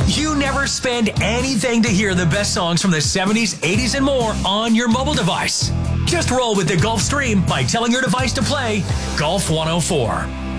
You never spend anything to hear the best songs from the 70s, 80s, and more on your mobile device. Just roll with the Gulf Stream by telling your device to play Gulf 104.